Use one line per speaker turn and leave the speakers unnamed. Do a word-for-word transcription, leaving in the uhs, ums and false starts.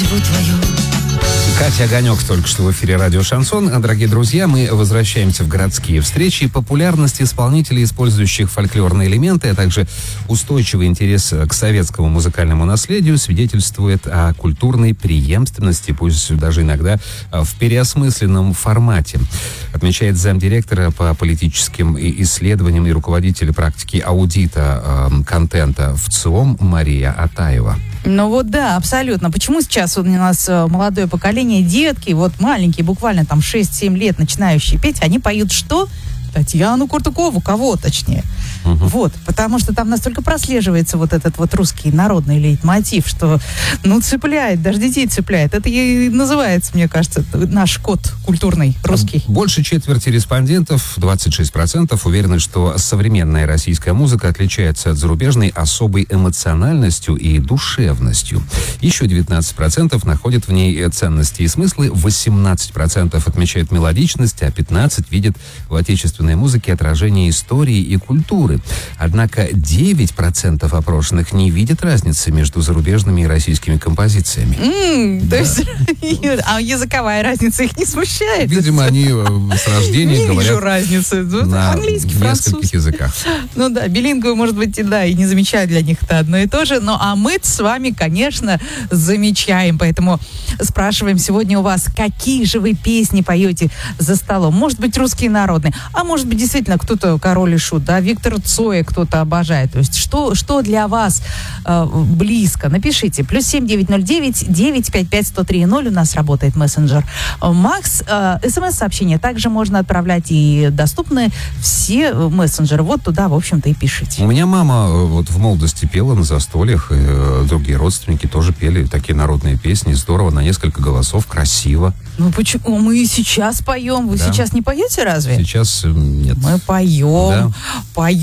свадьбу твою.
Катя Огонек только что в эфире радио «Шансон». Дорогие друзья, мы возвращаемся в городские встречи. Популярность исполнителей, использующих фольклорные элементы, а также устойчивый интерес к советскому музыкальному наследию свидетельствует о культурной преемственности, пусть даже иногда в переосмысленном формате, отмечает замдиректора по политическим исследованиям и руководитель практики аудита э, контента в ЦИОМ Мария Атаева.
Ну вот да, абсолютно. Почему сейчас у нас молодое поколение, детки, вот маленькие, буквально там шесть-семь лет, начинающие петь, они поют что? Татьяну Куртукову, кого точнее. Угу. Вот, потому что там настолько прослеживается вот этот вот русский народный лейтмотив, что, ну, цепляет, даже детей цепляет. Это и называется, мне кажется, наш код культурный, русский.
Больше четверти респондентов, двадцать шесть процентов, уверены, что современная российская музыка отличается от зарубежной особой эмоциональностью и душевностью. Еще девятнадцать процентов находят в ней ценности и смыслы, восемнадцать процентов отмечают мелодичность, а пятнадцать процентов видят в отечественной музыке отражение истории и культуры. Однако девять процентов опрошенных не видят разницы между зарубежными и российскими композициями.
Mm,
да.
То есть, а языковая разница их не смущает?
Видимо, они с рождения
не
говорят
вижу разницы.
на
английский,
нескольких
французский.
языках.
Ну да, билингвы, может быть, и да, и не замечают для них это одно и то же. Ну а мы с вами, конечно, замечаем. Поэтому спрашиваем сегодня у вас, какие же вы песни поете за столом? Может быть, русские народные, а может быть, действительно, кто-то Король и Шут, да, Виктор Цоя кто-то обожает. То есть, что, что для вас э, близко? Напишите. Плюс семь девять ноль девять девять пять пять сто три ноль. У нас работает мессенджер Макс. Э, СМС-сообщения также можно отправлять, и доступны все мессенджеры. Вот туда, в общем-то, и пишите.
У меня мама вот в молодости пела на застольях, и э, другие родственники тоже пели такие народные песни. Здорово, на несколько голосов, красиво.
Ну почему? Мы и сейчас поем. Вы
да.
сейчас не поете разве?
Сейчас э, нет.
Мы поем.
Да.
Поем.